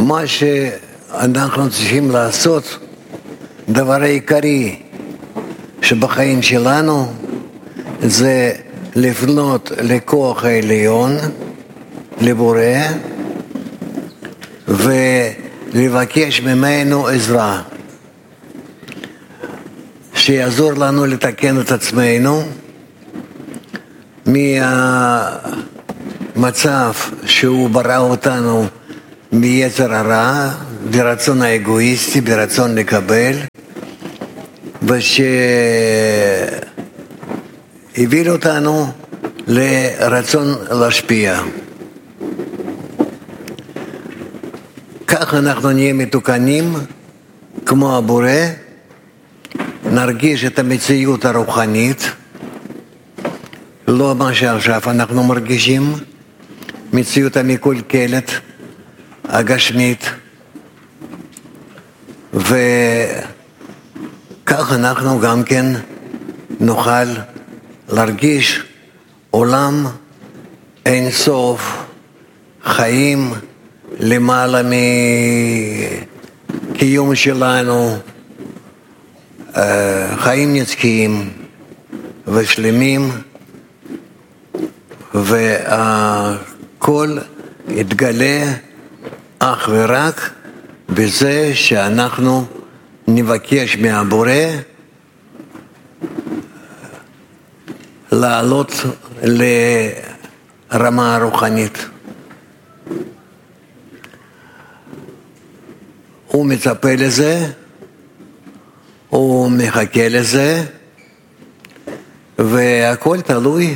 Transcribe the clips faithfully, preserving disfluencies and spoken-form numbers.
מה שאנחנו צריכים לעשות, דבר העיקרי שבחיים שלנו, זה לפנות לכוח העליון, לבורא, ולבקש ממנו עזרה, שיעזור לנו לתקן את עצמנו מהמצב שהוא ברא אותנו מיצר הרע, ברצון האגואיסטי, ברצון לקבל, ושהביא אותנו לרצון להשפיע. כך אנחנו נהיה מתוקנים כמו הבורא, נרגיש את המציאות הרוחנית, לא מה שעכשיו אנחנו מרגישים, מציאות המקולקלת, הגשמית, וכך אנחנו גם כן נוכל להרגיש עולם אין סוף, חיים למעלה מקיום שלנו, חיים נצחיים ושלמים, והכל יתגלה אך ורק בזה שאנחנו נבקש מהבורא לעלות לרמה הרוחנית. הוא מצפה לזה, הוא מחכה לזה, והכל תלוי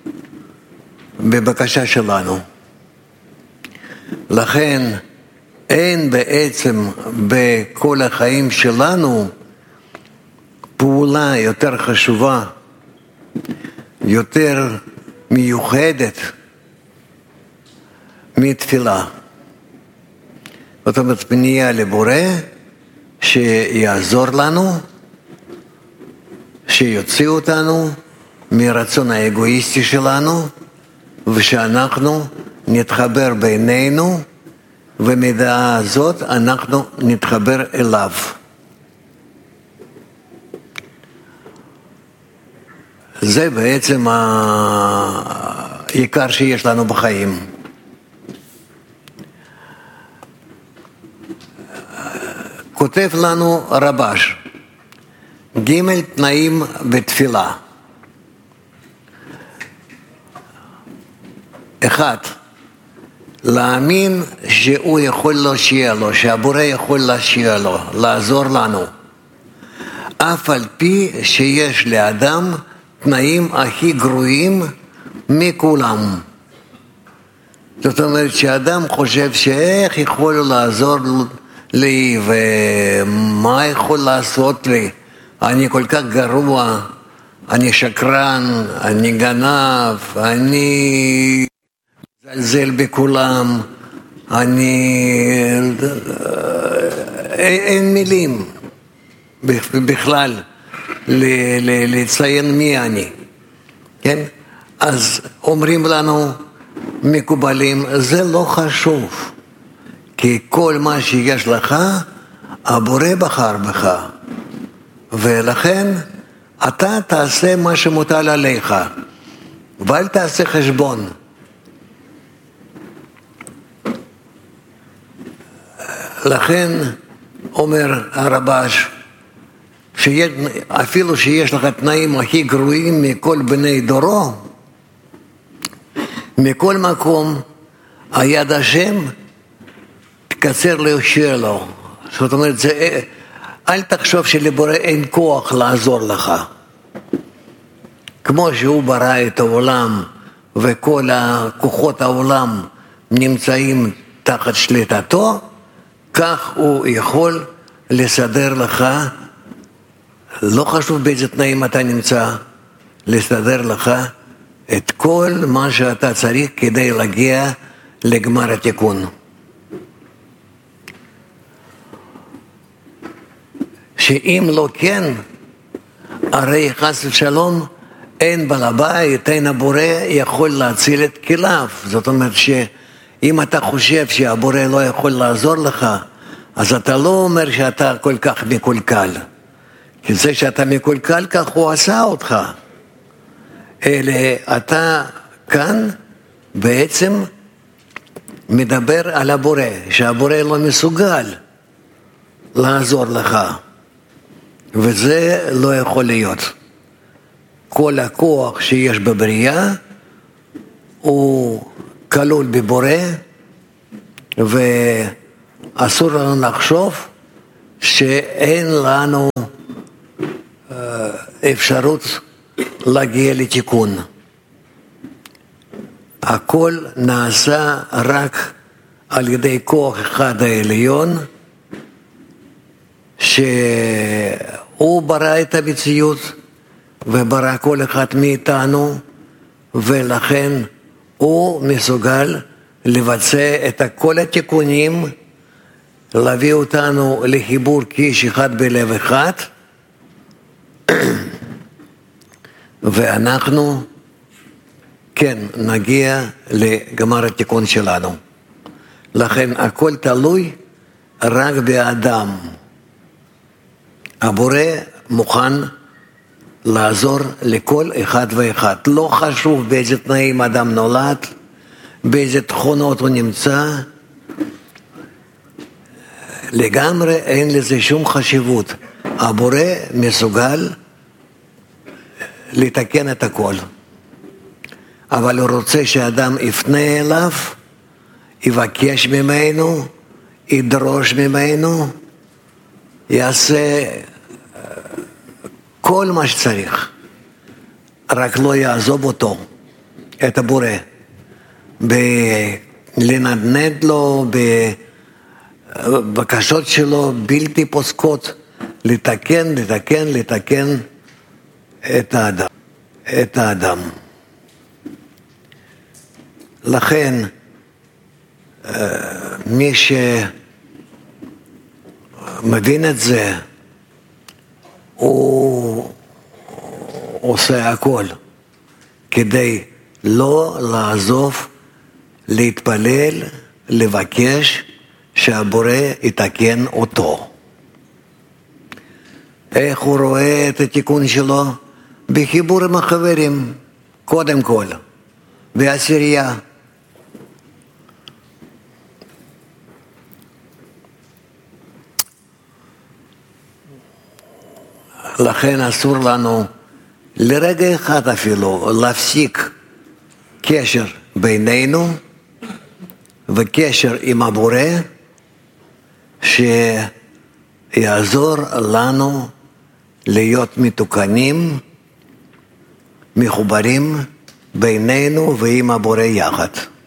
בבקשה שלנו. לכן אין בעצם בכל החיים שלנו פעולה יותר חשובה, יותר מיוחדת מתפילה. זאת אומרת, פנייה לבורא שיעזור לנו, שיוציא אותנו מרצון האגואיסטי שלנו, ושאנחנו נתחבר בינינו, ומדעה הזאת אנחנו נתחבר אליו. זה בעצם העיקר שיש לנו בחיים. כותב לנו רבש, ג' תנאים בתפילה. אחד, להאמין שהוא יכול להושיע לו, שהבורא יכול להושיע לו, לעזור לנו. אף על פי שיש לאדם תנאים הכי גרועים מכולם. זאת אומרת שאדם חושב שאיך יכול לעזור לי ומה יכול לעשות לי, אני כל כך גרוע, אני שקרן, אני גנב, אני זלזל בכולם, אני אין, אין מילים בכלל לציין מי אני, כן? אז אומרים לנו מקובלים, זה לא חשוב, כי כל מה שיש לך הבורא בחר בך, ולכן אתה תעשה מה שמוטל עליך, ואל תעשה חשבון. לכן אומר הרבש, אפילו שיש לך תנאים הכי גרועים מכל בני דורו, מכל מקום היד השם תקצר להושיע לו. זאת אומרת, זה, אל תחשוב שלבורא אין כוח לעזור לך. כמו שהוא ברא את העולם וכל כוחות העולם נמצאים תחת שליטתו, כך הוא יכול לסדר לך, לא חשוב באיזה תנאים אתה נמצא, לסדר לך את כל מה שאתה צריך כדי להגיע לגמר התיקון. שאם לא כן, הרי חס ושלום אין בעל הבית, אין הבורא יכול להציל את כליו. זאת אומרת אם אתה חושב שהבורא לא יכול לעזור לך, אז אתה לא אומר שאתה כל כך מקולקל. כי זה שאתה מקולקל, כך הוא עשה אותך. אלא אתה כאן בעצם מדבר על הבורא, שהבורא לא מסוגל לעזור לך. וזה לא יכול להיות. כל הכוח שיש בבריאה הוא כלול בבורא, ואסור לנו לחשוב שאין לנו אפשרות להגיע לתיקון. הכל נעשה רק על ידי כוח אחד העליון, שהוא ברא את המציאות וברא כל אחד מאיתנו, ולכן הוא מסוגל לבצע את כל התיקונים, להביא אותנו לחיבור כאיש אחד בלב אחד, ואנחנו כן נגיע לגמר התיקון שלנו. לכן הכל תלוי רק באדם. הבורא מוכן לעזור לכל אחד ואחד. לא חשוב באיזה תנאים אדם נולד, באיזה תכונות הוא נמצא, לגמרי אין לזה שום חשיבות. הבורא מסוגל לתקן את הכל. אבל הוא רוצה שאדם יפנה אליו, יבקש ממנו, ידרוש ממנו, יעשה כל מה שצריך, רק לא יעזוב אותו, את הבורא, לנדנד לו בבקשות שלו בלתי פוסקות, לתקן, לתקן, לתקן את האדם. את האדם. לכן, מי שמבין את זה, הוא עושה הכל כדי לא לעזוב, להתפלל, לבקש שהבורא יתקן אותו. איך הוא רואה את התיקון שלו? בחיבור עם החברים, קודם כל, בעשירייה. לכן אסור לנו לרגע אחד אפילו להפסיק קשר בינינו וקשר עם הבורא, שיעזור לנו להיות מתוקנים, מחוברים בינינו ועם הבורא יחד.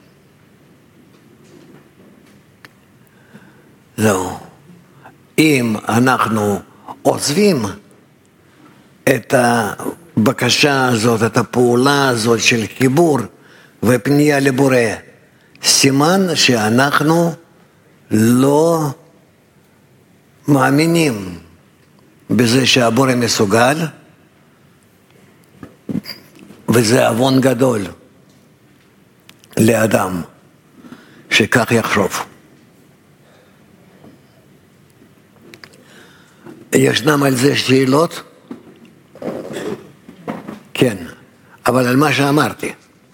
זהו. אם אנחנו עוזבים את הבקשה הזאת, את הפעולה הזאת של חיבור ופנייה לבורא, סימן שאנחנו לא מאמינים בזה שהבורא מסוגל, וזה עוון גדול לאדם שכך יחשוב. ישנם על זה שאלות? כן, אבל על מה שאמרתי.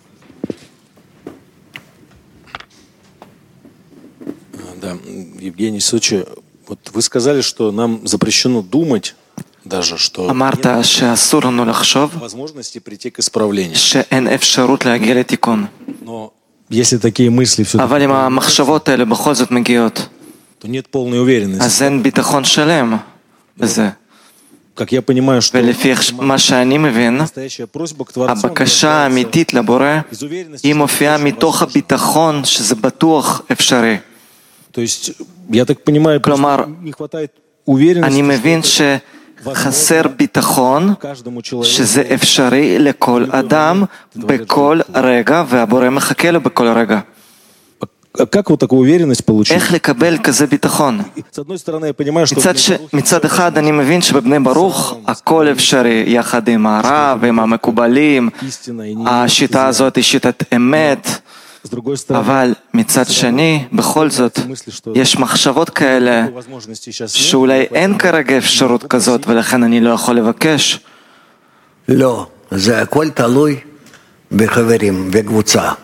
Да, Евгений Сочи, вот вы сказали, что нам запрещено думать даже, что אמרת שאסור לנו לחשוב возможности прийти к исправлению. שאין אפשרות להגיע לתיקון. Но если такие мысли все-таки, אבל אם המחשבות האלה בכל זאת מגיעות, то нет полной уверенности. אז אין ביטחון שלם בזה. Как я понимаю, что ולפי מה שאני מבין, настоящая просьба к Творцу, הבקשה האמיתית לבורא היא מופיעה מתוך הביטחון שזה בטוח אפשרי. То есть, я так понимаю, כלומר, не хватает уверенности, אני מבין שחסר ביטחון שזה אפשרי לכל אדם בכל רגע, והבורא מחכה לו בכל רגע. Как вот такую уверенность получить? איך לקבל כזה ביטחון? С одной stороны, я понимаю, что מצד, ש... מצד אחד אני מבין שבבני ברוך הכל אפשרי, יחד עם הרב, עם המקובלים, השיטה הזאת היא שיטת אמת, אבל מצד שני, בכל זאת, יש מחשבות כאלה שאולי אין כרגע אפשרות כזאת, ולכן אני לא יכול לבקש. לא, זה הכל תלוי בחברים, בקבוצה.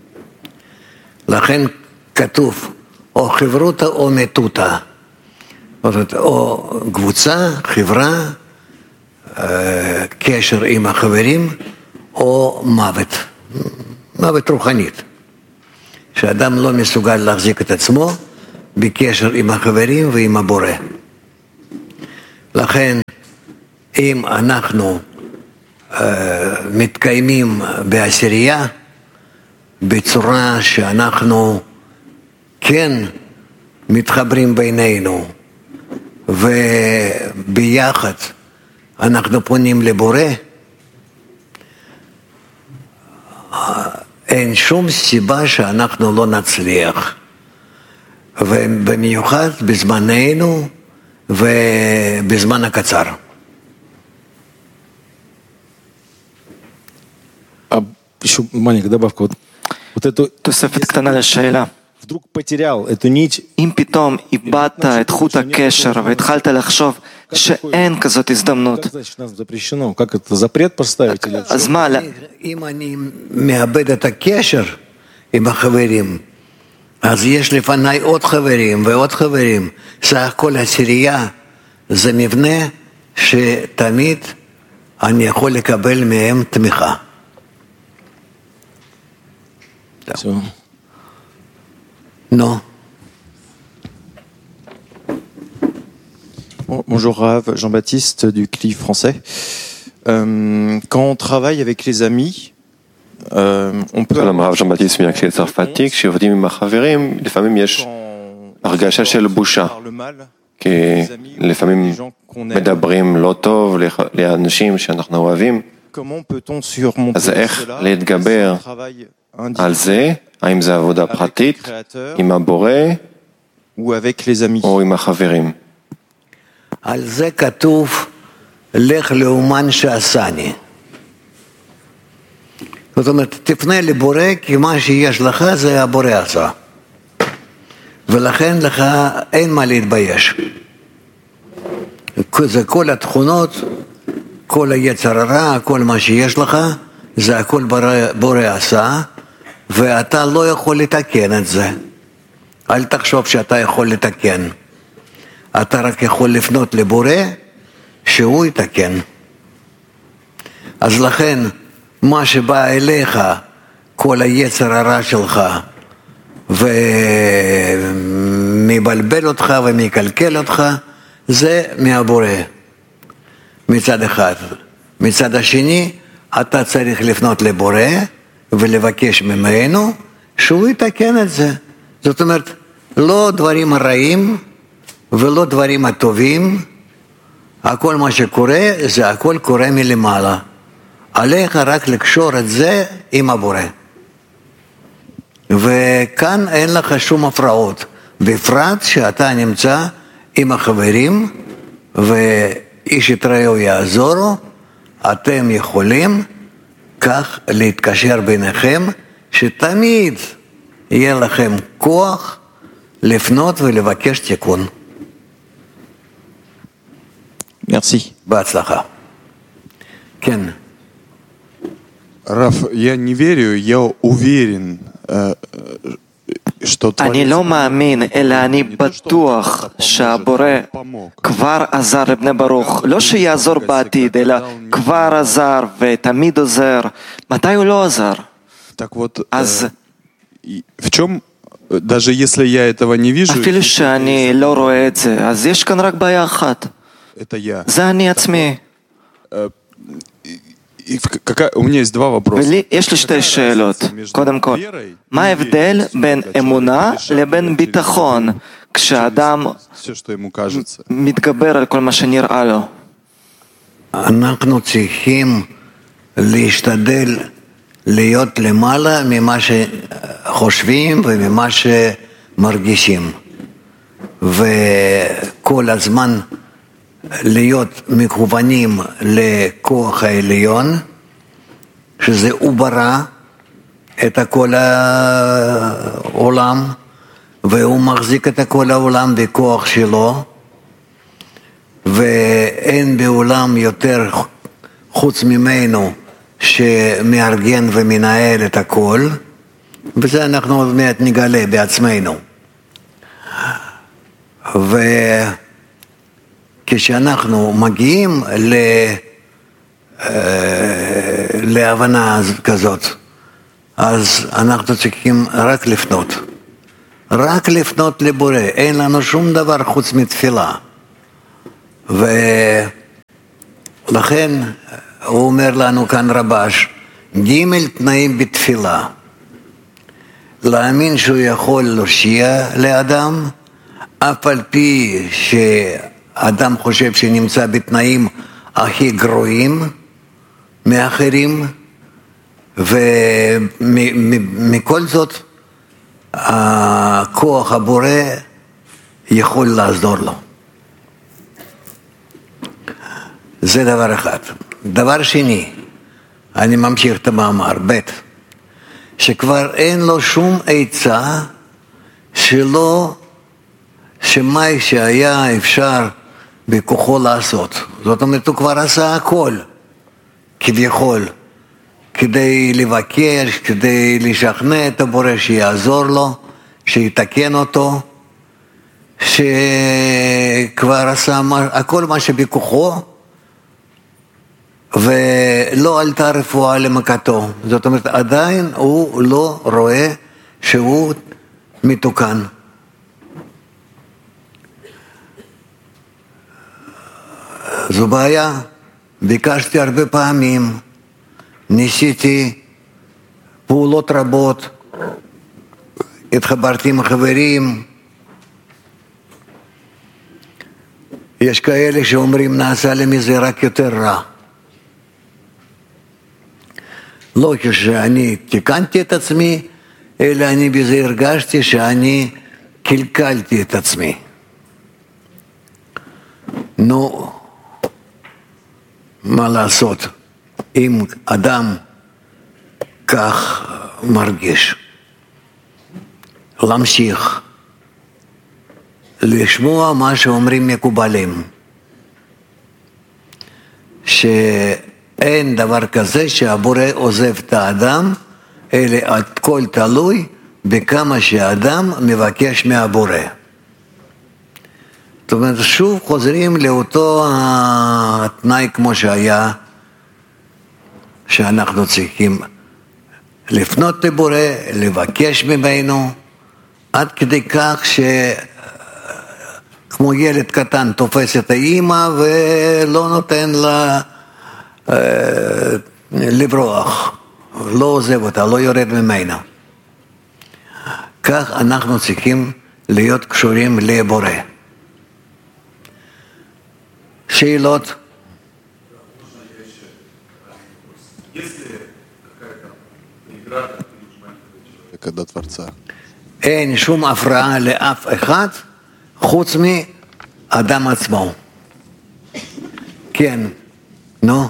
לכן כתוב, או חברותא או מתותא. או קבוצה, חברה, קשר עם החברים, או מוות, מוות רוחנית. שאדם לא מסוגל להחזיק את עצמו בקשר עם החברים ועם הבורא. לכן, אם אנחנו uh, מתקיימים בעשירייה, בצורה שאנחנו כן מתחברים בינינו, וביחד אנחנו פונים לבורא, אין שום סיבה שאנחנו לא נצליח. ובמיוחד בזמננו ובזמן הקצר. Еще маленькая добавка. Вот, вот эту... תוספת קטנה לשאלה. Вдруг потерял эту нить. אם פתאום איבדת את חוט הקשר והתחלת לחשוב שאין כזאת הזדמנות, אז מה? אם אני מאבד את הקשר עם החברים, אז יש לפניי עוד חברים ועוד חברים. סך הכל עשירייה זה מבנה שתמיד אני יכול לקבל מהם תמיכה. Non. Bonjour Rav, Jean-Baptiste du C L I français. Euh, quand on travaille avec les amis, euh, on peut... שלום רב, ז'אן-בטיסט מהקהילה הצרפתית. כשעובדים עם החברים, לפעמים יש הרגשה של בושה, כי לפעמים מדברים לא טוב לאנשים שאנחנו אוהבים. אז איך להתגבר על זה? האם זה עבודה פרטית עם הבורא או עם החברים? על זה כתוב לך לאומן שעשני. זאת אומרת, תפנה לבורא, כי מה שיש לך זה הבורא עשה. ולכן לך אין מה להתבייש. זה כל התכונות, כל היצר הרע, כל מה שיש לך, זה הכל בורא עשה, ואתה לא יכול לתקן את זה. אל תחשוב שאתה יכול לתקן. אתה רק יכול לפנות לבורא שהוא יתקן. אז לכן, מה שבא אליך, כל היצר הרע שלך, ומבלבל אותך ומקלקל אותך, זה מהבורא. מצד אחד. מצד השני, אתה צריך לפנות לבורא, ולבקש ממנו שהוא יתקן את זה. זאת אומרת, לא דברים הרעים ולא דברים הטובים, הכל מה שקורה זה הכל קורה מלמעלה. עליך רק לקשור את זה עם הבורא. וכאן אין לך שום הפרעות, בפרט שאתה נמצא עם החברים ואיש את רעהו יעזורו, אתם יכולים כך להתקשר ביניכם, שתמיד יהיה לכם כוח לפנות ולבקש תיקון. Merci. בהצלחה. כן. Раф, я не верю, я уверен, что... אני לא מאמין, אלא אני בטוח שהבורא כבר עזר לבני ברוך. לא שיעזור בעתיד, אלא כבר עזר ותמיד עוזר. מתי הוא לא עזר? אז... В чем, даже если я этого не вижу... אפילו שאני לא רואה את זה, אז יש כאן רק בעיה אחת. זה אני עצמי. יש לי שתי שאלות. קודם כל, מה ההבדל בין אמונה לבין ביטחון, כשאדם מתגבר על כל מה שנראה לו? אנחנו צריכים להשתדל להיות למעלה ממה שחושבים וממה שמרגישים. וכל הזמן להיות מכוונים לכוח העליון, שזה הוא ברא, את כל העולם, והוא מחזיק את כל העולם בכוח שלו, ואין בעולם יותר חוץ ממנו שמארגן ומנהל את הכל, וזה אנחנו עוד מעט נגלה בעצמנו. וכשאנחנו מגיעים ל... להבנה כזאת, אז אנחנו צריכים רק לפנות. רק לפנות לבורא, אין לנו שום דבר חוץ מתפילה. ולכן הוא אומר לנו כאן רבש, ג' תנאים בתפילה. להאמין שהוא יכול להושיע לאדם, אף על פי שאדם חושב שנמצא בתנאים הכי גרועים מאחרים, ומכל זאת הכוח הבורא יכול לעזור לו. זה דבר אחד. דבר שני, אני ממשיך את המאמר, ב', שכבר אין לו שום עצה שלא, שמה שהיה אפשר בכוחו לעשות. זאת אומרת, הוא כבר עשה הכל, כביכול, כדי לבקש, כדי לשכנע את הבורא שיעזור לו, שיתקן אותו, שכבר עשה הכל מה שבכוחו, ולא עלתה רפואה למכתו. זאת אומרת, עדיין הוא לא רואה שהוא מתוקן. זו בעיה. ביקשתי הרבה פעמים, ניסיתי פעולות רבות, התחברתי עם חברים. יש כאלה שאומרים נעשה לי מזה רק יותר רע. לא כשאני תיקנתי את עצמי, אלא אני בזה הרגשתי שאני קלקלתי את עצמי. נו, מה לעשות אם אדם כך מרגיש? להמשיך לשמוע מה שאומרים מקובלים, שאין דבר כזה שהבורא עוזב את האדם, אלא הכל תלוי בכמה שהאדם מבקש מהבורא. זאת אומרת, שוב חוזרים לאותו התנאי כמו שהיה, שאנחנו צריכים לפנות לבורא, לבקש ממנו, עד כדי כך ש... כמו ילד קטן תופס את האמא ולא נותן לה אה, לברוח, לא עוזב אותה, לא יורד ממנה. כך אנחנו צריכים להיות קשורים לבורא. שאלות? אין שום הפרעה לאף אחד חוץ מאדם עצמו. כן, נו.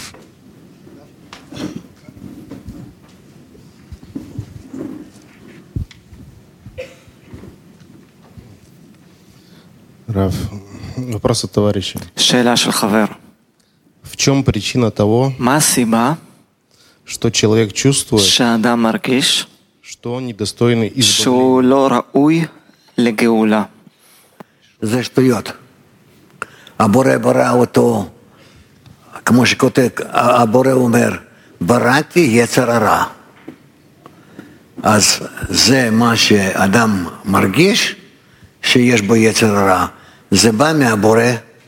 Рав, вопрос от товарища. שאלה של חבר. В чем причина того, מה הסיבה что человек чувствует, שהאדם מרגיש что он недостойный избавления? שהוא לא ראוי לגאולה? זה שטויות. הבורא ברא אותו, כמו שכותב, הבורא אומר, בראתי יצר הרע. אז זה מה שאדם מרגיש שיש בו יצר הרע. זה בא מהבורא,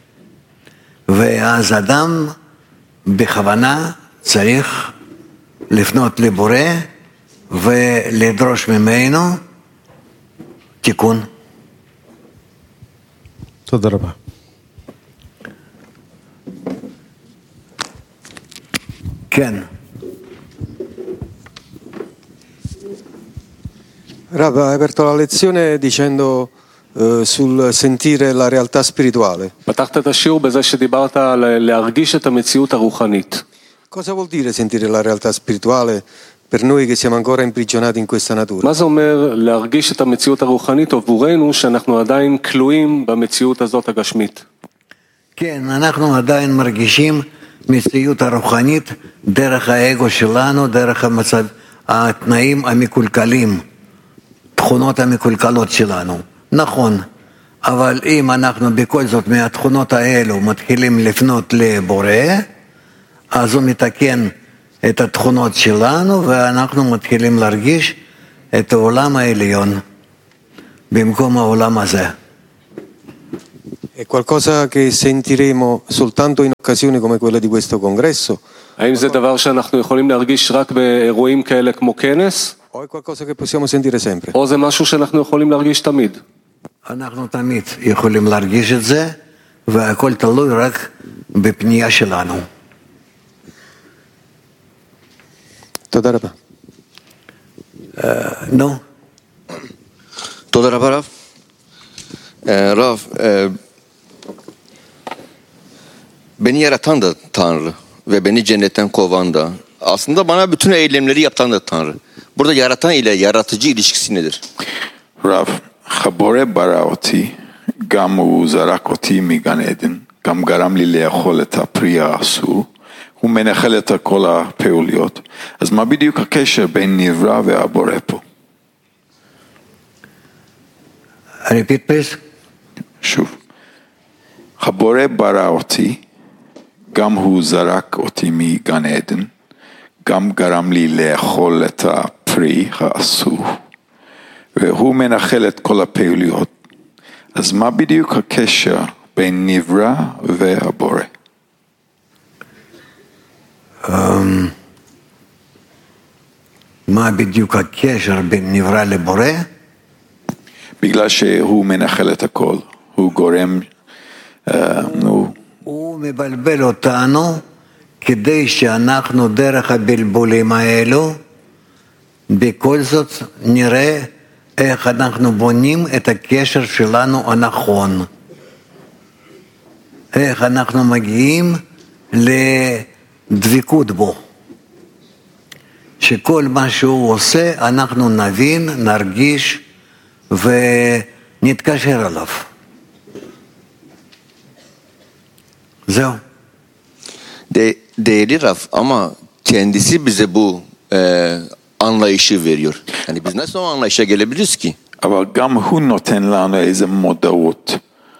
ואז אדם בכוונה צריך לפנות לבורא ולדרוש ממנו תיקון. תודה רבה. כן. Rav, hai aperto la lezione dicendo uh, sul sentire la realtà spirituale. פתחת את השיעור בזה שדיברת על להרגיש את המציאות הרוחנית. Cosa vuol dire sentire la realtà spirituale per noi che siamo ancora imprigionati in questa natura. מה זה אומר להרגיש את המציאות הרוחנית עבורנו שאנחנו עדיין כלואים במציאות הזאת הגשמית? כן, אנחנו עדיין מרגישים מציאות הרוחנית דרך האגו שלנו, דרך המצב, התנאים המקולקלים, תכונות המקולקלות שלנו. נכון, אבל אם אנחנו בכל זאת מהתכונות האלו מתחילים לפנות לבורא, אז הוא מתקן את התכונות שלנו ואנחנו מתחילים להרגיש את העולם העליון במקום העולם הזה. È qualcosa che sentiremo soltanto in occasioni come quella di questo congresso? האם זה דבר שאנחנו יכולים להרגיש רק באירועים כאלה כמו כנס? O è qualcosa che possiamo sentire sempre? או זה משהו שאנחנו יכולים להרגיש תמיד? אנחנו תמיד יכולים להרגיש את זה, והכל תלוי רק בפנייה שלנו. תודה רבה. נו. תודה רבה רב. Rav, beni yaratan da Tanrı ve beni cennetten kovan da, aslında bana bütün eylemleri yapan da Tanrı. Burada yaratan ile yaratıcı ilişkisi nedir? Rav, הבורא ברא אותי, גם הוא זרק אותי מגן עדן, גם גרם לי לאכול את הפרי האסור, הוא מנחל את כל הפעוליות. אז מה בדיוק הקשר בין נברא והבורא פה? repeat please. שוב, הבורא ברא אותי, גם הוא זרק אותי מגן עדן, גם גרם לי לאכול את הפרי האסור, והוא מנחל את כל הפעוליות. אז מה בדיוק הקשר בין נברא והבורא? מה בדיוק הקשר בין נברא לבורא? בגלל שהוא מנחל את הכל, הוא גורם, נו... הוא מבלבל אותנו כדי שאנחנו דרך הבלבולים האלו בכל זאת נראה איך אנחנו בונים את הקשר שלנו הנכון, איך אנחנו מגיעים לדבקות בו, שכל מה שהוא עושה אנחנו נבין, נרגיש ונתקשר אליו. זהו. De, değerli Raf, ama kendisi bize bu e, anlayışı veriyor. Yani biz nasıl o anlayışa gelebiliriz ki? אבל גם הוא נותן לנו איזה מודעות.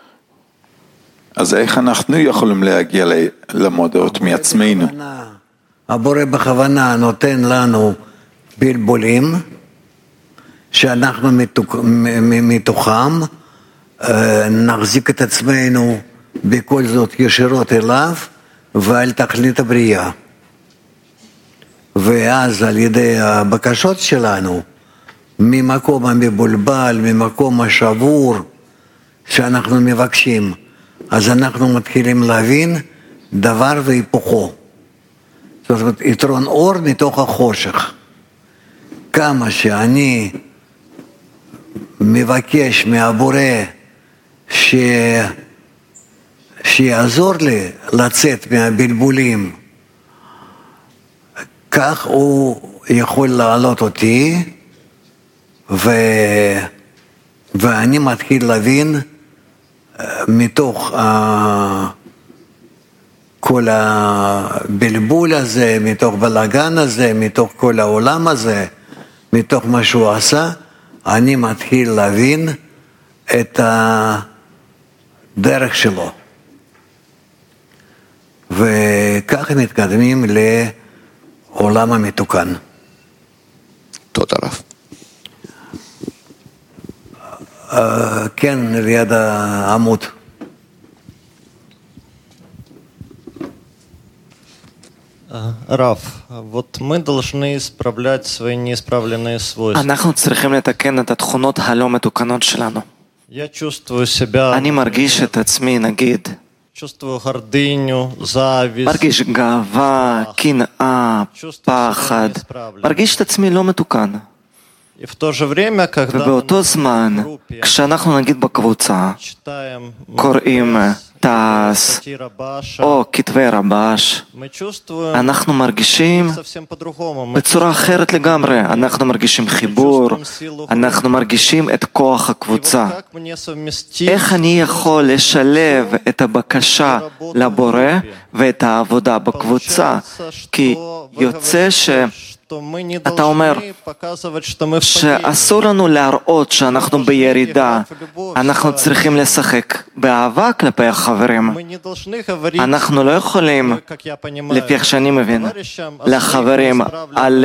אז איך אנחנו יכולים להגיע למודעות מעצמנו? הבורא בכוונה נותן לנו בלבולים שאנחנו מתוכם נחזיק את עצמנו בכל זאת ישירות אליו ועל תכלית הבריאה. ואז על ידי הבקשות שלנו, ממקום המבולבל, ממקום השבור שאנחנו מבקשים, אז אנחנו מתחילים להבין דבר והיפוכו. זאת אומרת, יתרון אור מתוך החושך. כמה שאני מבקש מהבורא ש... שיעזור לי לצאת מהבלבולים, כך הוא יכול להעלות אותי, ו... ואני מתחיל להבין מתוך ה... כל הבלבול הזה, מתוך בלגן הזה, מתוך כל העולם הזה, מתוך מה שהוא עשה, אני מתחיל להבין את הדרך שלו. וכך מתקדמים לעולם המתוקן. תודה רב. כן, ליד העמוד. Рав, вот мы должны исправлять свои неисправленные свойства. אנחנו צריכים לתקן את התכונות הלא מתוקנות שלנו. Я чувствую себя... אני מרגיש את עצמי, נגיד, чувствую гордыню, зависть. מרגיש גאווה, קנאה, פחד. מרגיש את עצמי לא מתוקן. И в то же время, когда ובאותו זמן, כשאנחנו נגיד בקבוצה, קוראים תעש או כתבי רבש, אנחנו מרגישים בצורה אחרת לגמרי. אנחנו מרגישים חיבור, אנחנו מרגישים את כוח הקבוצה. איך אני יכול לשלב את הבקשה לבורא ואת העבודה בקבוצה? כי יוצא ש... אתה אומר שאסור לנו להראות שאנחנו בירידה, אנחנו צריכים לשחק באהבה כלפי החברים. אנחנו לא יכולים, לפי איך שאני מבין, לחברים על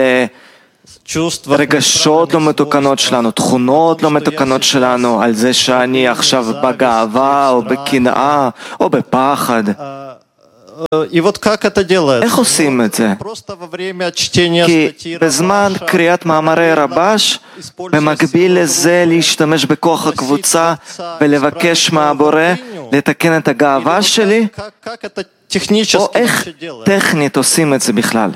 רגשות לא מתוקנות שלנו, תכונות לא מתוקנות שלנו, על זה שאני עכשיו בגאווה או בקנאה או בפחד. איך עושים את זה? כי בזמן קריאת מאמרי רבש, במקביל לזה להשתמש בכוח הקבוצה ולבקש מהבורא לתקן את הגאווה שלי, או איך טכנית עושים את זה בכלל?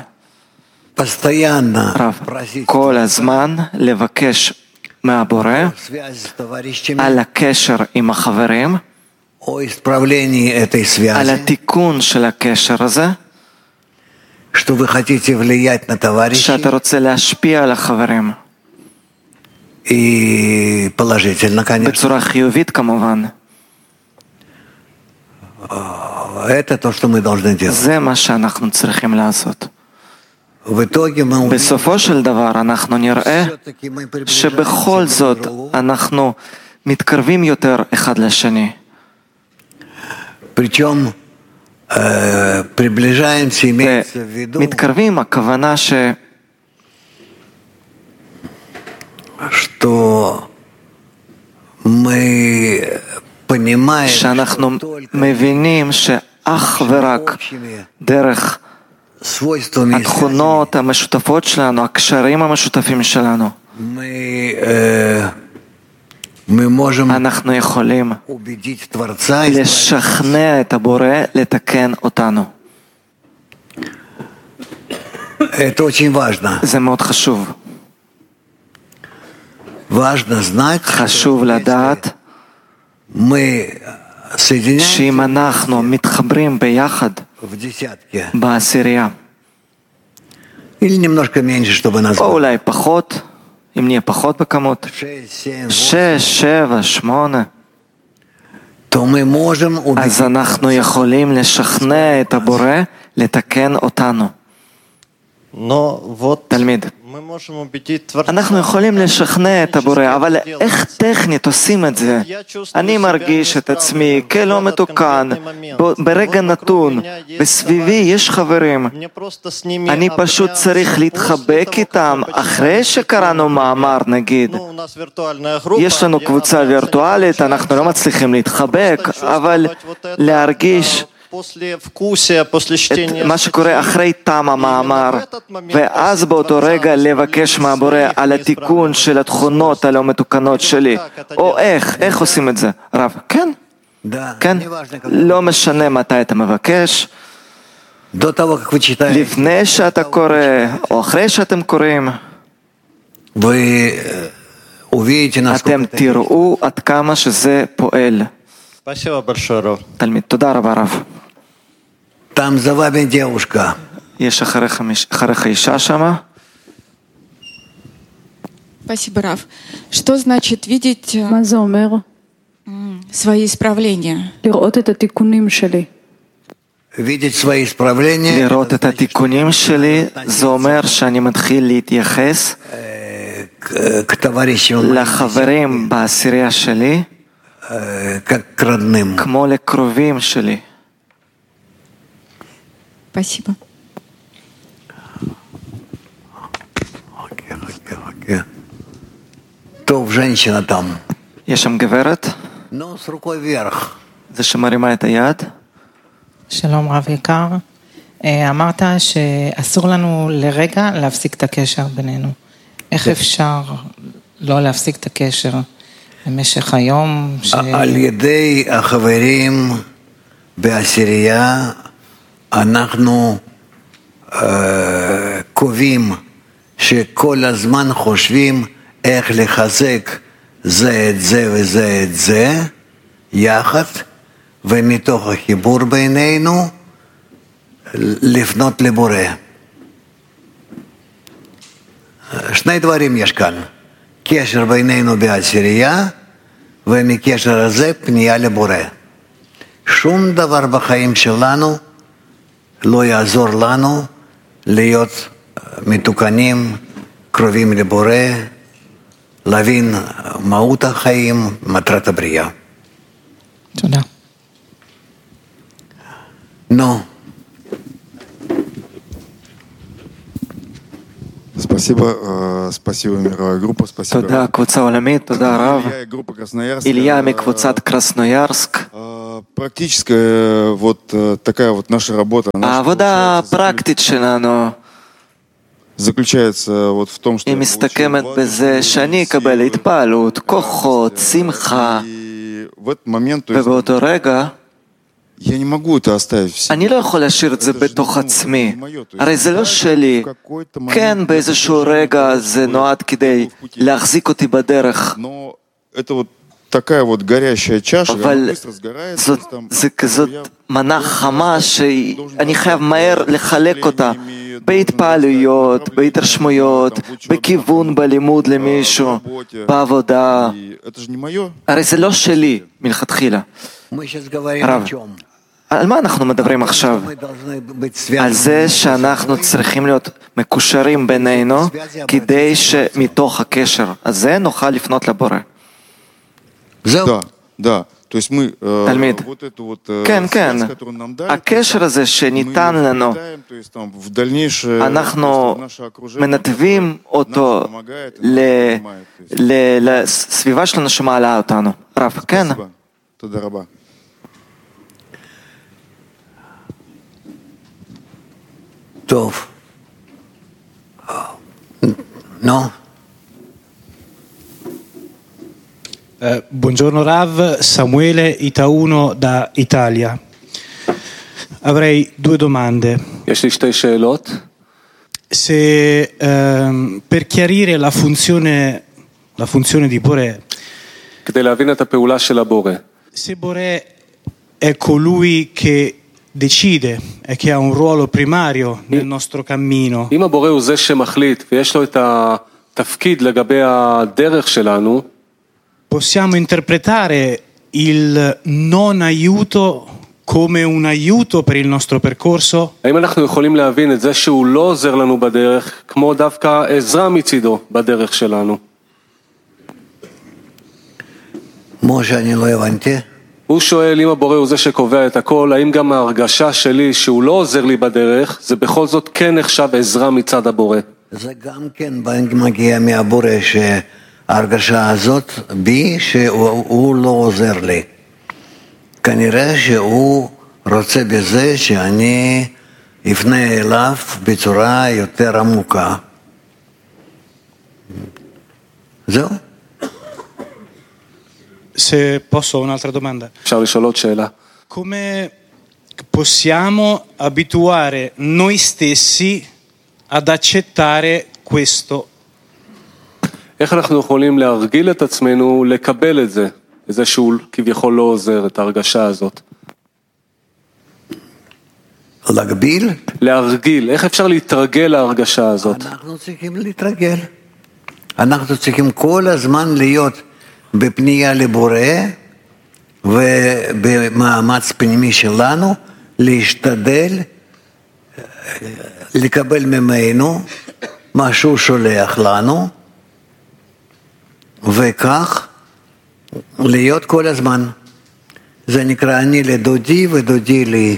רב, כל הזמן לבקש מהבורא על הקשר עם החברים, על התיקון של הקשר הזה, שאתה רוצה להשפיע על החברים בצורה חיובית כמובן. זה מה שאנחנו צריכים לעשות. בסופו של דבר אנחנו נראה שבכל זאת אנחנו מתקרבים יותר אחד לשני. מתקרבים, הכוונה ש... שאנחנו מבינים שאך ורק דרך התכונות המשותפות שלנו, הקשרים המשותפים שלנו, אנחנו יכולים לשכנע את הבורא לתקן אותנו. זה מאוד חשוב. חשוב לדעת שאם אנחנו מתחברים ביחד בעשירייה, או אולי פחות, אם נהיה פחות בכמות, שש, שבע, שמונה, אז אנחנו יכולים לשכנע את הבורא לתקן אותנו. תלמיד, אנחנו יכולים לשכנע את הבורא, אבל איך טכנית עושים את זה? אני מרגיש את עצמי כלא מתוקן, ברגע נתון, בסביבי יש חברים, אני פשוט צריך להתחבק איתם אחרי שקראנו מאמר נגיד. יש לנו קבוצה וירטואלית, אנחנו לא מצליחים להתחבק, אבל להרגיש את מה שקורה אחרי תם המאמר, ואז באותו רגע לבקש מהבורא על התיקון של התכונות הלא מתוקנות שלי. או איך, איך עושים את זה? רב, כן, כן, לא משנה מתי אתה מבקש, לפני שאתה קורא או אחרי שאתם קוראים, אתם תראו עד כמה שזה פועל. תלמיד, תודה רבה רב. יש אחריך אישה שמה? Спасибо, Рав. Что значит видеть свои исправления? לראות את התיקונים שלי. לראות את התיקונים שלי, זה אומר שאני מתחיל להתייחס לחברים בעשירייה שלי כמו לקרובים שלי. Спасибо. טוב, женщина там. יש שם גברת? זה שמרימה את היד. שלום רב יקר. אמרת שאסור לנו לרגע להפסיק את הקשר בינינו. איך אפשר לא להפסיק את הקשר במשך היום? על ידי החברים בעשירייה אנחנו קובעים שכל הזמן חושבים איך לחזק זה את זה וזה את זה יחד, ומתוך החיבור בינינו לפנות לבורא. שני דברים יש כאן, קשר בינינו בעשירייה, ומקשר הזה פנייה לבורא. שום דבר בחיים שלנו לא יעזור לנו להיות מתוקנים, קרובים לבורא, להבין מהות החיים, מטרת הבריאה. תודה. נו. תודה, קבוצה עולמית, תודה רב. איליה מקבוצת קרסנויארסק. העבודה הפרקטית שלנו היא מסתכמת בזה שאני אקבל התפעלות, כוחות, שמחה, ובאותו רגע אני לא יכול להשאיר את זה בתוך עצמי, הרי זה לא שלי. כן, באיזשהו רגע זה נועד כדי להחזיק אותי בדרך, אבל זה כזאת מנה חמה שאני חייב מהר לחלק אותה בהתפעלויות, בהתרשמויות, בכיוון בלימוד למישהו, בעבודה. הרי זה לא שלי מלכתחילה. הרב, על מה אנחנו מדברים עכשיו? על זה שאנחנו צריכים להיות מקושרים בינינו כדי שמתוך הקשר הזה נוכל לפנות לבורא. זהו. תלמיד, כן, כן, הקשר הזה שניתן לנו, אנחנו מנתבים אותו לסביבה שלנו שמעלה אותנו. רב, כן? תודה רבה. טוב. נו. Eh, buongiorno Rav, Samuele Itauno da Italia. Avrei due domande. Se ehm, per chiarire la funzione la funzione di Boré, se Boré è colui che decide e che ha un ruolo primario nel nostro cammino, אם הבורא הוא זה שמחליט ויש לו את התפקיד לגבי הדרך שלנו, possiamo interpretare il non aiuto come un aiuto per il nostro percorso? האם אנחנו יכולים להבין את זה שהוא לא עוזר לנו בדרך כמו דווקא עזרה מצידו בדרך שלנו? משה, אני לא הבנתי. הוא שואל אם הבורא הוא זה שקובע את הכל, האם גם ההרגשה שלי שהוא לא עוזר לי בדרך, זה בכל זאת כן נחשב עזרה מצד הבורא? זה גם כן מגיע מהבורא שההרגשה הזאת בי שהוא לא עוזר לי. כנראה שהוא רוצה בזה שאני אפנה אליו בצורה יותר עמוקה. זהו. Se posso un'altra domanda. Come possiamo abituare noi stessi ad accettare questo? איך אנחנו יכולים להרגיל את עצמנו לקבל את זה, איזה שהוא כביכול לא עוזר, את ההרגשה הזאת? להגביל? להרגיל, איך אפשר להתרגל להרגשה הזאת? אנחנו צריכים להתרגל. אנחנו צריכים כל הזמן להיות בפנייה לבורא ובמאמץ פנימי שלנו להשתדל לקבל ממנו מה שהוא שולח לנו וכך להיות כל הזמן. זה נקרא אני לדודי ודודי לי.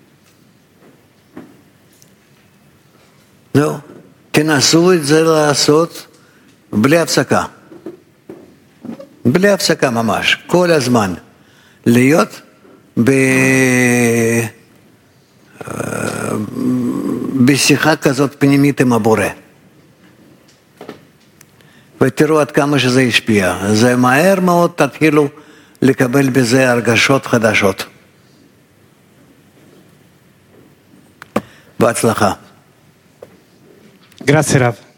זהו, תנסו את זה לעשות בלי הפסקה. בלי הפסקה ממש, כל הזמן, להיות ב... בשיחה כזאת פנימית עם הבורא. ותראו עד כמה שזה השפיע. זה מהר מאוד תתחילו לקבל בזה הרגשות חדשות. בהצלחה. Grazie Rav.